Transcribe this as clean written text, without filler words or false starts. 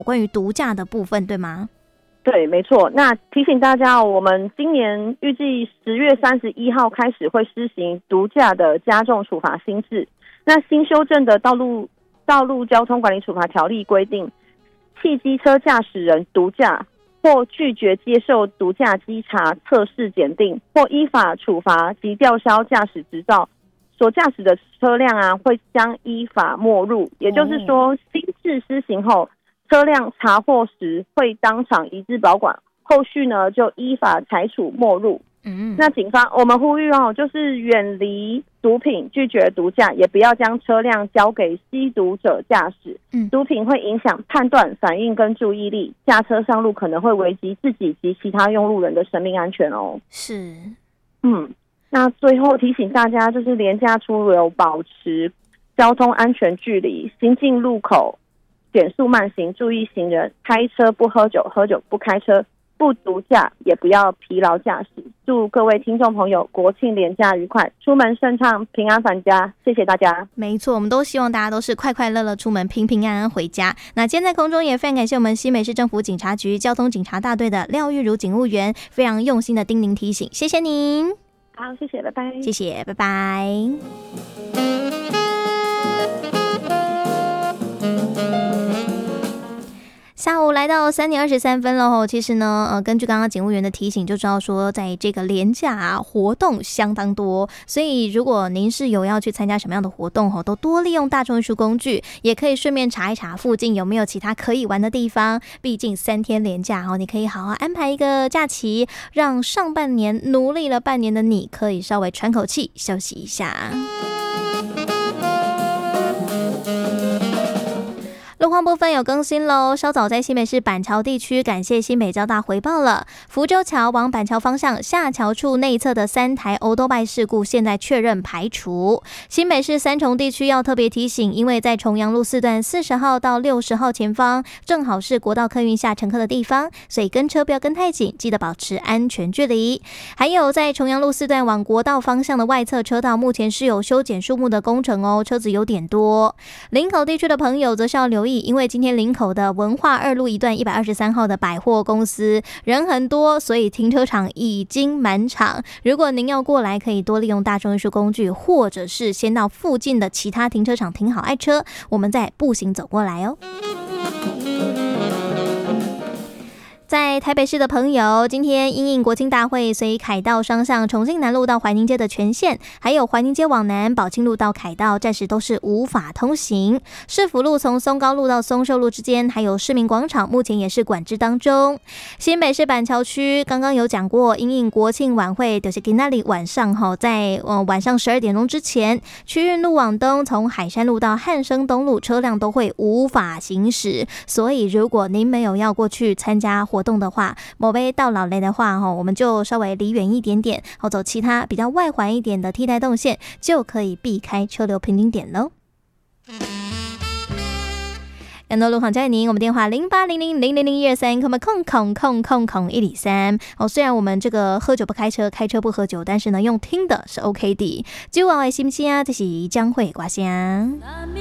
关于毒驾的部分，对吗？ 对，没错。那提醒大家，我们今年预计10月31号开始会施行毒驾的加重处罚新制。那新修正的道路交通管理处罚条例规定，汽机车驾驶人毒驾或拒绝接受毒驾稽查测试检定，或依法处罚及吊销驾驶执照所驾驶的车辆会将依法没入。也就是说，新制施行后，车辆查获时会当场移至保管，后续呢就依法裁处没入。那警方我们呼吁就是远离毒品，拒绝毒驾，也不要将车辆交给吸毒者驾驶。毒品会影响判断、反应跟注意力，驾车上路可能会危及自己及其他用路人的生命安全哦。 是， 那最后提醒大家，就是连假出游保持交通安全距离，行进路口减速慢行，注意行人，开车不喝酒，喝酒不开车，不毒驾，也不要疲劳驾驶。祝各位听众朋友国庆连假愉快，出门顺畅，平安返家。谢谢大家。 没错，我们都希望大家都是快快乐乐出门，平平安安回家。那今天在空中也非常感谢我们新北市政府警察局交通警察大队的廖玉如警务员非常用心的叮咛提醒，谢谢您。 好，谢谢，拜拜。 谢谢，拜拜。下午来到3点23分了其实呢，根据刚刚警务员的提醒，就知道说，在这个连假活动相当多，所以如果您是有要去参加什么样的活动都多利用大众运输工具，也可以顺便查一查附近有没有其他可以玩的地方。毕竟3天连假你可以好好安排一个假期，让上半年努力了半年的你可以稍微喘口气，休息一下。路况部分有更新咯，稍早在新北市板桥地区，感谢新北交大回报了福州桥往板桥方向下桥处内侧的3台欧多拜事故，现在确认排除。新北市三重地区要特别提醒，因为在重阳路4段40号到60号前方，正好是国道客运下乘客的地方，所以跟车不要跟太紧，记得保持安全距离。还有在重阳路4段往国道方向的外侧车道，目前是有修剪树木的工程车子有点多。林口地区的朋友则是要留意，因为今天林口的文化2路一段123号的百货公司人很多，所以停车场已经满场。如果您要过来，可以多利用大众运输工具，或者是先到附近的其他停车场停好爱车，我们再步行走过来哦。在台北市的朋友，今天因应国庆大会，所以凯道双向重庆南路到怀宁街的全线，还有怀宁街往南宝庆路到凯道暂时都是无法通行。市府路从松高路到松寿路之间，还有市民广场目前也是管制当中。新北市板桥区刚刚有讲过，因应国庆晚会，就是今天晚上在晚上12点钟之前，区运路往东从海山路到汉生东路车辆都会无法行驶，所以如果您没有要过去参加活动的话，某杯到老雷的话我们就稍微离远一点点，走其他比较外环一点的替代动线，就可以避开车流瓶颈点咯。更多路况交给您，我们电话0800000123，123。虽然我们这个喝酒不开车，开车不喝酒，但是呢，用听的是 OK 的。酒后的心声，这是将会歌声。